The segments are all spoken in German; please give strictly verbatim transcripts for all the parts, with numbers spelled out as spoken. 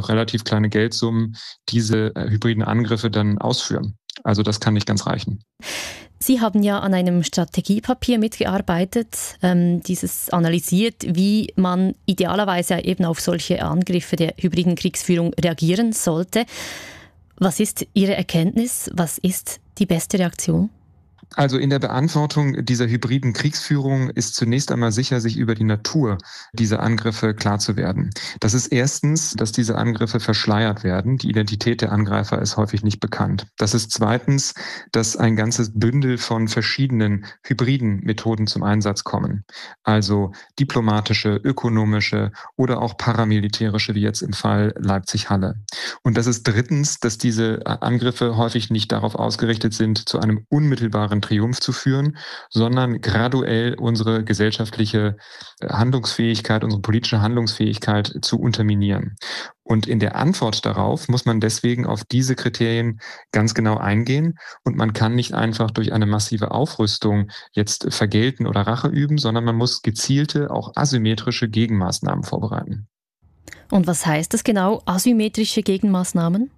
auch relativ kleine Geldsummen diese äh, hybriden Angriffe dann ausführen. Also das kann nicht ganz reichen. Sie haben ja an einem Strategiepapier mitgearbeitet, ähm, dieses analysiert, wie man idealerweise eben auf solche Angriffe der hybriden Kriegsführung reagieren sollte. Was ist Ihre Erkenntnis? Was ist die beste Reaktion? Also in der Beantwortung dieser hybriden Kriegsführung ist zunächst einmal sicher, sich über die Natur dieser Angriffe klar zu werden. Das ist erstens, dass diese Angriffe verschleiert werden. Die Identität der Angreifer ist häufig nicht bekannt. Das ist zweitens, dass ein ganzes Bündel von verschiedenen hybriden Methoden zum Einsatz kommen. Also diplomatische, ökonomische oder auch paramilitärische, wie jetzt im Fall Leipzig-Halle. Und das ist drittens, dass diese Angriffe häufig nicht darauf ausgerichtet sind, zu einem unmittelbaren Triumph zu führen, sondern graduell unsere gesellschaftliche Handlungsfähigkeit, unsere politische Handlungsfähigkeit zu unterminieren. Und in der Antwort darauf muss man deswegen auf diese Kriterien ganz genau eingehen. Und man kann nicht einfach durch eine massive Aufrüstung jetzt vergelten oder Rache üben, sondern man muss gezielte, auch asymmetrische Gegenmaßnahmen vorbereiten. Und was heißt das genau, asymmetrische Gegenmaßnahmen?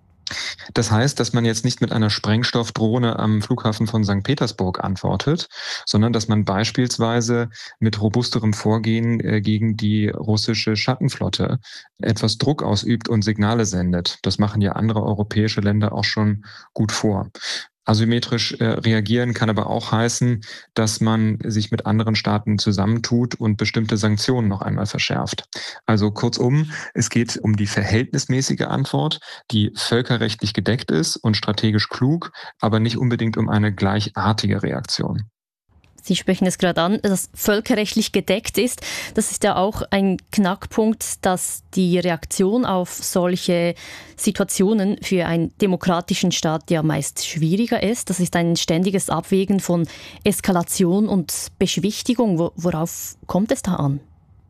Das heißt, dass man jetzt nicht mit einer Sprengstoffdrohne am Flughafen von Sankt Petersburg antwortet, sondern dass man beispielsweise mit robusterem Vorgehen äh, gegen die russische Schattenflotte etwas Druck ausübt und Signale sendet. Das machen ja andere europäische Länder auch schon gut vor. Asymmetrisch äh, reagieren kann aber auch heißen, dass man sich mit anderen Staaten zusammentut und bestimmte Sanktionen noch einmal verschärft. Also kurzum, es geht um die verhältnismäßige Antwort, die völkerrechtlich gedeckt ist und strategisch klug, aber nicht unbedingt um eine gleichartige Reaktion. Sie sprechen es gerade an, dass völkerrechtlich gedeckt ist. Das ist ja auch ein Knackpunkt, dass die Reaktion auf solche Situationen für einen demokratischen Staat ja meist schwieriger ist. Das ist ein ständiges Abwägen von Eskalation und Beschwichtigung. Worauf kommt es da an?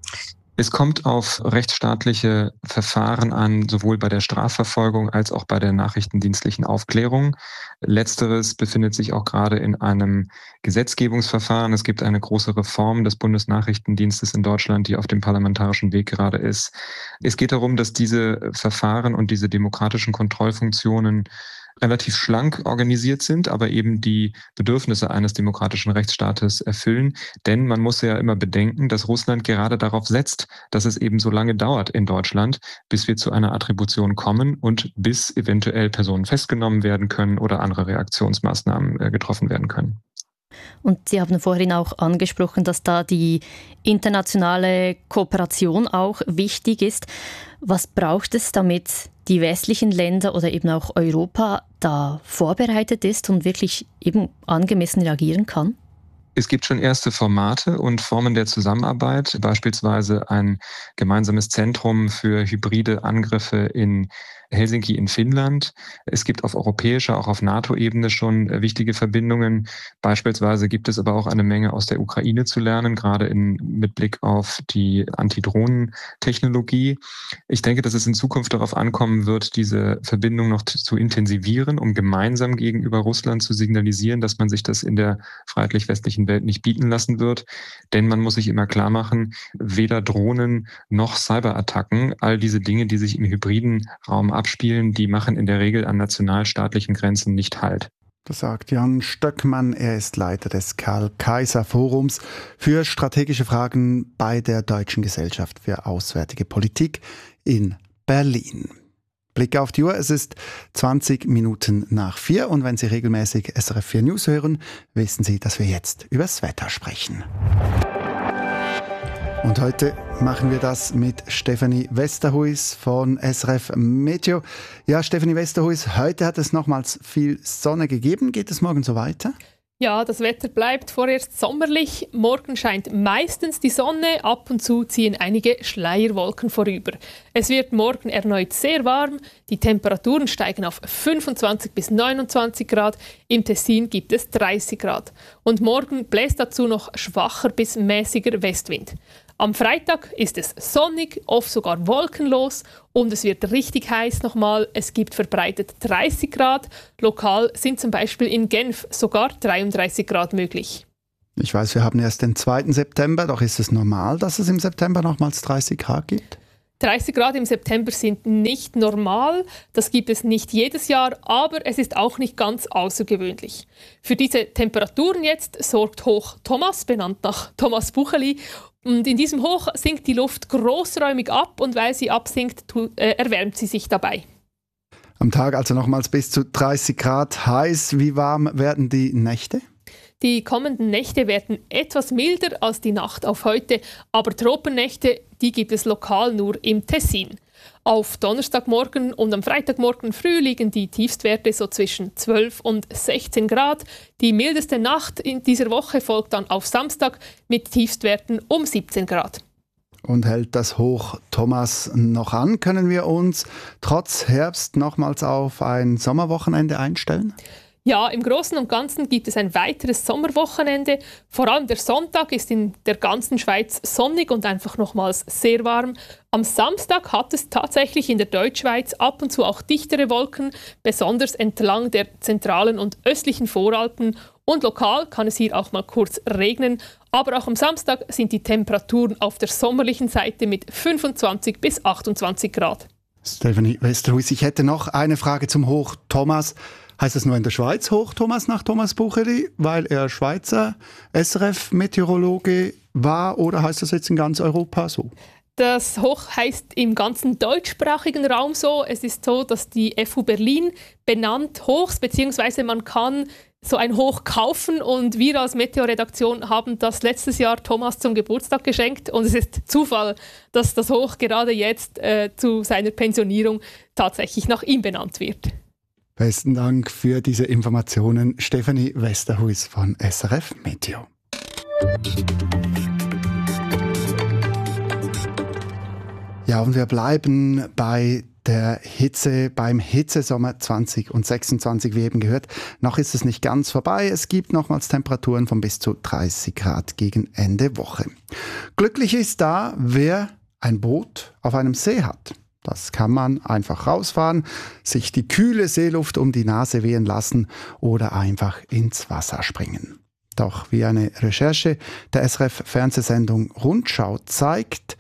Es kommt auf rechtsstaatliche Verfahren an, sowohl bei der Strafverfolgung als auch bei der nachrichtendienstlichen Aufklärung. Letzteres befindet sich auch gerade in einem Gesetzgebungsverfahren. Es gibt eine große Reform des Bundesnachrichtendienstes in Deutschland, die auf dem parlamentarischen Weg gerade ist. Es geht darum, dass diese Verfahren und diese demokratischen Kontrollfunktionen relativ schlank organisiert sind, aber eben die Bedürfnisse eines demokratischen Rechtsstaates erfüllen. Denn man muss ja immer bedenken, dass Russland gerade darauf setzt, dass es eben so lange dauert in Deutschland, bis wir zu einer Attribution kommen und bis eventuell Personen festgenommen werden können oder andere Reaktionsmaßnahmen äh, getroffen werden können. Und Sie haben vorhin auch angesprochen, dass da die internationale Kooperation auch wichtig ist. Was braucht es, damit die westlichen Länder oder eben auch Europa da vorbereitet ist und wirklich eben angemessen reagieren kann? Es gibt schon erste Formate und Formen der Zusammenarbeit, beispielsweise ein gemeinsames Zentrum für hybride Angriffe in Helsinki in Finnland. Es gibt auf europäischer, auch auf NATO-Ebene schon wichtige Verbindungen. Beispielsweise gibt es aber auch eine Menge aus der Ukraine zu lernen, gerade in, mit Blick auf die Antidrohnentechnologie. Ich denke, dass es in Zukunft darauf ankommen wird, diese Verbindung noch zu intensivieren, um gemeinsam gegenüber Russland zu signalisieren, dass man sich das in der freiheitlich-westlichen Welt nicht bieten lassen wird. Denn man muss sich immer klar machen, weder Drohnen noch Cyberattacken, all diese Dinge, die sich im hybriden Raum abspielen, die machen in der Regel an nationalstaatlichen Grenzen nicht Halt. Das sagt Jan Stöckmann, er ist Leiter des Karl-Kaiser-Forums für strategische Fragen bei der Deutschen Gesellschaft für Auswärtige Politik in Berlin. Blick auf die Uhr, es ist zwanzig Minuten nach vier und wenn Sie regelmäßig S R F vier News hören, wissen Sie, dass wir jetzt über das Wetter sprechen. Und heute machen wir das mit Stefanie Westerhuis von S R F Meteo. Ja, Stefanie Westerhuis, heute hat es nochmals viel Sonne gegeben. Geht es morgen so weiter? Ja, das Wetter bleibt vorerst sommerlich. Morgen scheint meistens die Sonne, ab und zu ziehen einige Schleierwolken vorüber. Es wird morgen erneut sehr warm. Die Temperaturen steigen auf fünfundzwanzig bis neunundzwanzig Grad. Im Tessin gibt es dreißig Grad. Und morgen bläst dazu noch schwacher bis mäßiger Westwind. Am Freitag ist es sonnig, oft sogar wolkenlos und es wird richtig heiß nochmal. Es gibt verbreitet dreißig Grad. Lokal sind zum Beispiel in Genf sogar dreiunddreißig Grad möglich. Ich weiß, wir haben erst den zweiten September, doch ist es normal, dass es im September nochmals dreißig Grad gibt? dreißig Grad im September sind nicht normal, das gibt es nicht jedes Jahr, aber es ist auch nicht ganz außergewöhnlich. Für diese Temperaturen jetzt sorgt Hoch Thomas, benannt nach Thomas Bucheli, und in diesem Hoch sinkt die Luft großräumig ab und weil sie absinkt, tu, äh, erwärmt sie sich dabei. Am Tag also nochmals bis zu dreißig Grad heiß. Wie warm werden die Nächte? Die kommenden Nächte werden etwas milder als die Nacht auf heute, aber Tropennächte, die gibt es lokal nur im Tessin. Auf Donnerstagmorgen und am Freitagmorgen früh liegen die Tiefstwerte so zwischen zwölf und sechzehn Grad. Die mildeste Nacht in dieser Woche folgt dann auf Samstag mit Tiefstwerten um siebzehn Grad. Und hält das Hoch Thomas noch an? Können wir uns trotz Herbst nochmals auf ein Sommerwochenende einstellen? Ja, im Großen und Ganzen gibt es ein weiteres Sommerwochenende. Vor allem der Sonntag ist in der ganzen Schweiz sonnig und einfach nochmals sehr warm. Am Samstag hat es tatsächlich in der Deutschschweiz ab und zu auch dichtere Wolken, besonders entlang der zentralen und östlichen Voralpen. Und lokal kann es hier auch mal kurz regnen. Aber auch am Samstag sind die Temperaturen auf der sommerlichen Seite mit fünfundzwanzig bis achtundzwanzig Grad. Stefanie Westerhuis, ich hätte noch eine Frage zum Hoch Thomas. Heißt es nur in der Schweiz Hoch Thomas nach Thomas Bucheli, weil er Schweizer S R F-Meteorologe war, oder heißt das jetzt in ganz Europa so? Das Hoch heißt im ganzen deutschsprachigen Raum so. Es ist so, dass die F U Berlin benannt Hochs, beziehungsweise man kann so ein Hoch kaufen und wir als Meteoredaktion haben das letztes Jahr Thomas zum Geburtstag geschenkt und es ist Zufall, dass das Hoch gerade jetzt äh, zu seiner Pensionierung tatsächlich nach ihm benannt wird. Besten Dank für diese Informationen, Stefanie Westerhuis von S R F Meteo. Ja, und wir bleiben bei der Hitze, beim Hitzesommer zwanzig sechsundzwanzig, wie eben gehört. Noch ist es nicht ganz vorbei. Es gibt nochmals Temperaturen von bis zu dreißig Grad gegen Ende Woche. Glücklich ist da, wer ein Boot auf einem See hat. Das kann man einfach rausfahren, sich die kühle Seeluft um die Nase wehen lassen oder einfach ins Wasser springen. Doch wie eine Recherche der S R F-Fernsehsendung Rundschau zeigt,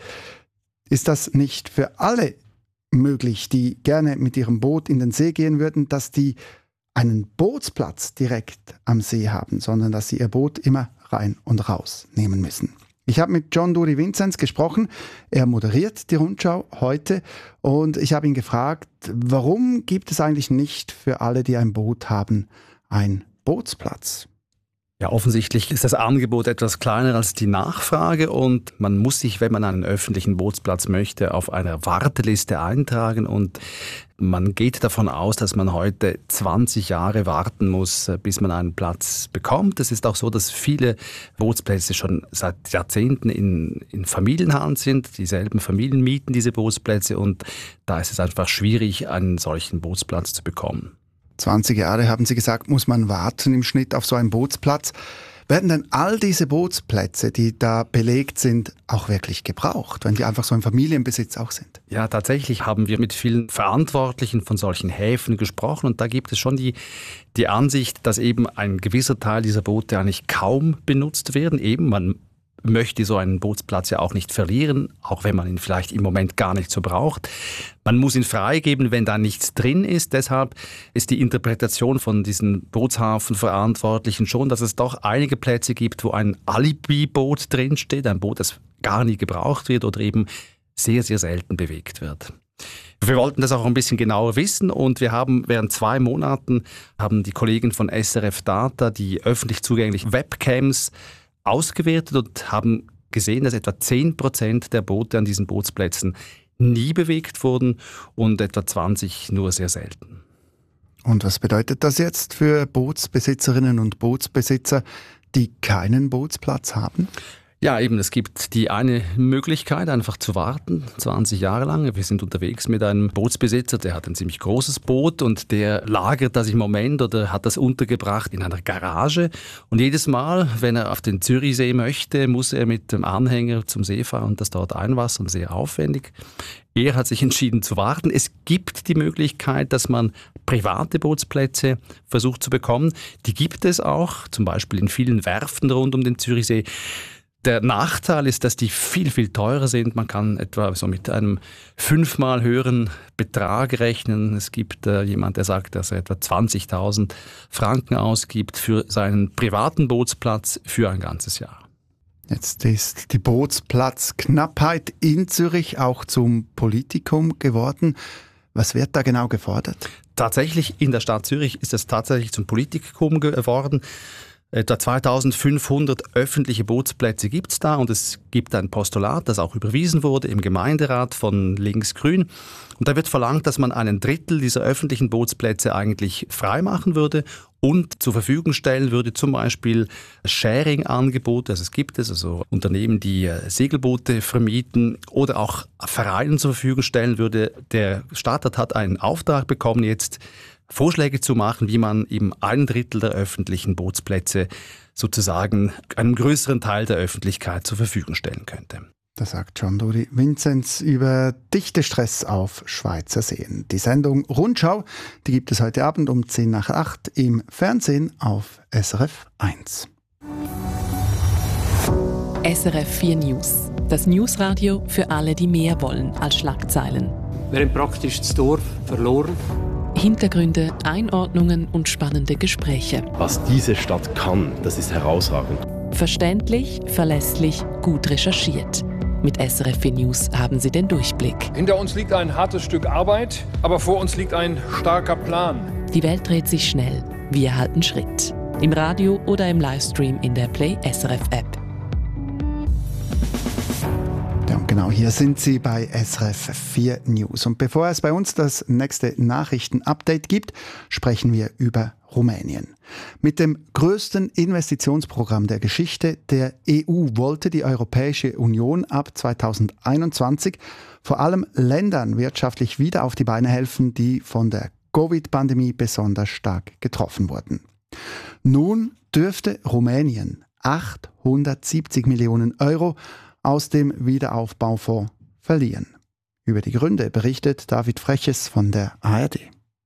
ist das nicht für alle möglich, die gerne mit ihrem Boot in den See gehen würden, dass die einen Bootsplatz direkt am See haben, sondern dass sie ihr Boot immer rein und raus nehmen müssen. Ich habe mit John Duri Vinzenz gesprochen. Er moderiert die Rundschau heute und ich habe ihn gefragt, warum gibt es eigentlich nicht für alle, die ein Boot haben, einen Bootsplatz? Ja, offensichtlich ist das Angebot etwas kleiner als die Nachfrage und man muss sich, wenn man einen öffentlichen Bootsplatz möchte, auf einer Warteliste eintragen und man geht davon aus, dass man heute zwanzig Jahre warten muss, bis man einen Platz bekommt. Es ist auch so, dass viele Bootsplätze schon seit Jahrzehnten in, in Familienhand sind. Dieselben Familien mieten diese Bootsplätze und da ist es einfach schwierig, einen solchen Bootsplatz zu bekommen. zwanzig Jahre, haben Sie gesagt, muss man warten im Schnitt auf so einen Bootsplatz. Werden denn all diese Bootsplätze, die da belegt sind, auch wirklich gebraucht, wenn die einfach so im Familienbesitz auch sind? Ja, tatsächlich haben wir mit vielen Verantwortlichen von solchen Häfen gesprochen und da gibt es schon die, die Ansicht, dass eben ein gewisser Teil dieser Boote eigentlich kaum benutzt werden. Eben, man möchte so einen Bootsplatz ja auch nicht verlieren, auch wenn man ihn vielleicht im Moment gar nicht so braucht. Man muss ihn freigeben, wenn da nichts drin ist. Deshalb ist die Interpretation von diesen Bootshafenverantwortlichen schon, dass es doch einige Plätze gibt, wo ein Alibi-Boot drinsteht, ein Boot, das gar nie gebraucht wird oder eben sehr, sehr selten bewegt wird. Wir wollten das auch ein bisschen genauer wissen und wir haben während zwei Monaten haben die Kollegen von S R F Data die öffentlich zugänglichen Webcams ausgewertet und haben gesehen, dass etwa zehn Prozent der Boote an diesen Bootsplätzen nie bewegt wurden und etwa zwanzig nur sehr selten. Und was bedeutet das jetzt für Bootsbesitzerinnen und Bootsbesitzer, die keinen Bootsplatz haben? Ja, eben, es gibt die eine Möglichkeit, einfach zu warten, zwanzig Jahre lang. Wir sind unterwegs mit einem Bootsbesitzer, der hat ein ziemlich großes Boot und der lagert das im Moment oder hat das untergebracht in einer Garage. Und jedes Mal, wenn er auf den Zürichsee möchte, muss er mit dem Anhänger zum See fahren und das dort einwassern, sehr aufwendig. Er hat sich entschieden zu warten. Es gibt die Möglichkeit, dass man private Bootsplätze versucht zu bekommen. Die gibt es auch, zum Beispiel in vielen Werften rund um den Zürichsee. Der Nachteil ist, dass die viel, viel teurer sind. Man kann etwa so mit einem fünfmal höheren Betrag rechnen. Es gibt äh, jemand, der sagt, dass er etwa zwanzigtausend Franken ausgibt für seinen privaten Bootsplatz für ein ganzes Jahr. Jetzt ist die Bootsplatzknappheit in Zürich auch zum Politikum geworden. Was wird da genau gefordert? Tatsächlich in der Stadt Zürich ist es tatsächlich zum Politikum geworden. Etwa zweitausendfünfhundert öffentliche Bootsplätze gibt es da und es gibt ein Postulat, das auch überwiesen wurde im Gemeinderat von Links-Grün. Und da wird verlangt, dass man einen Drittel dieser öffentlichen Bootsplätze eigentlich freimachen würde und zur Verfügung stellen würde, zum Beispiel Sharing-Angebote, also es gibt es, also Unternehmen, die Segelboote vermieten oder auch Vereinen zur Verfügung stellen würde. Der Stadtrat hat einen Auftrag bekommen, jetzt Vorschläge zu machen, wie man eben ein Drittel der öffentlichen Bootsplätze sozusagen einem größeren Teil der Öffentlichkeit zur Verfügung stellen könnte. Das sagt John Dodi Vinzenz über Dichtestress auf Schweizer Seen. Die Sendung Rundschau, die gibt es heute Abend um zehn nach acht im Fernsehen auf S R F eins. S R F vier News. Das Newsradio für alle, die mehr wollen als Schlagzeilen. Wir haben praktisch das Dorf verloren. Hintergründe, Einordnungen und spannende Gespräche. Was diese Stadt kann, das ist herausragend. Verständlich, verlässlich, gut recherchiert. Mit S R F vier News haben Sie den Durchblick. Hinter uns liegt ein hartes Stück Arbeit, aber vor uns liegt ein starker Plan. Die Welt dreht sich schnell. Wir halten Schritt. Im Radio oder im Livestream in der Play S R F App. Ja, und genau hier sind Sie bei S R F vier News. Und bevor es bei uns das nächste Nachrichtenupdate gibt, sprechen wir über Rumänien. Mit dem größten Investitionsprogramm der Geschichte der E U wollte die Europäische Union ab zweitausendeinundzwanzig vor allem Ländern wirtschaftlich wieder auf die Beine helfen, die von der Covid-Pandemie besonders stark getroffen wurden. Nun dürfte Rumänien achthundertsiebzig Millionen Euro aus dem Wiederaufbaufonds verlieren. Über die Gründe berichtet David Freches von der A R D.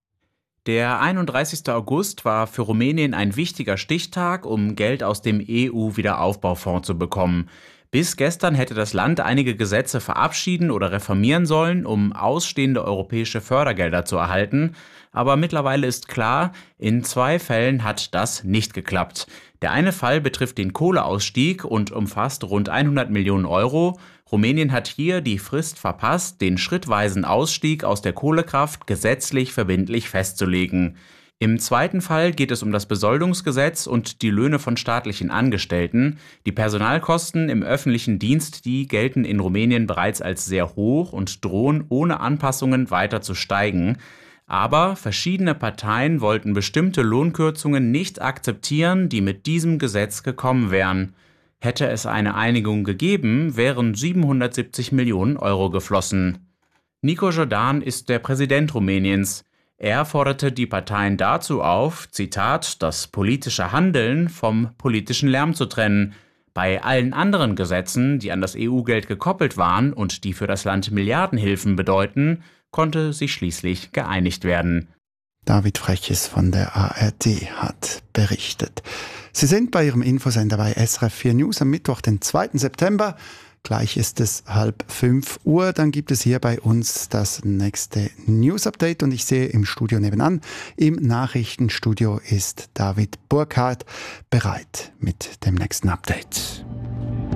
Der einunddreißigster August war für Rumänien ein wichtiger Stichtag, um Geld aus dem E U-Wiederaufbaufonds zu bekommen. Bis gestern hätte das Land einige Gesetze verabschieden oder reformieren sollen, um ausstehende europäische Fördergelder zu erhalten. Aber mittlerweile ist klar, in zwei Fällen hat das nicht geklappt. Der eine Fall betrifft den Kohleausstieg und umfasst rund hundert Millionen Euro. Rumänien hat hier die Frist verpasst, den schrittweisen Ausstieg aus der Kohlekraft gesetzlich verbindlich festzulegen. Im zweiten Fall geht es um das Besoldungsgesetz und die Löhne von staatlichen Angestellten. Die Personalkosten im öffentlichen Dienst, die gelten in Rumänien bereits als sehr hoch und drohen ohne Anpassungen weiter zu steigen. Aber verschiedene Parteien wollten bestimmte Lohnkürzungen nicht akzeptieren, die mit diesem Gesetz gekommen wären. Hätte es eine Einigung gegeben, wären siebenhundertsiebzig Millionen Euro geflossen. Nico Jordan ist der Präsident Rumäniens. Er forderte die Parteien dazu auf, Zitat, das politische Handeln vom politischen Lärm zu trennen. Bei allen anderen Gesetzen, die an das E U-Geld gekoppelt waren und die für das Land Milliardenhilfen bedeuten, konnte sich schließlich geeinigt werden. David Freches von der A R D hat berichtet. Sie sind bei Ihrem Infosender bei S R F vier News am Mittwoch, den zweiten September. Gleich ist es halb fünf Uhr. Dann gibt es hier bei uns das nächste News-Update. Und ich sehe im Studio nebenan, im Nachrichtenstudio ist David Burkhardt bereit mit dem nächsten Update.